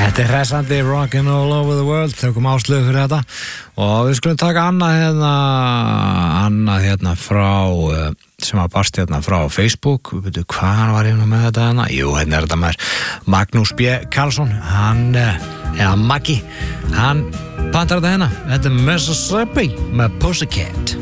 Þetta hressandi rockin' all over the world. Tökum áslögu fyrir þetta. Og við skulum taka annað hérna frá sem að barst hérna frá Facebook. Við veitum hvað var hérna með þetta hérna. Jú, hérna þetta með Magnús B. Karlsson. Hann, eða Maggi, hann pantar þetta hérna. Þetta Mississippi með Pussycat.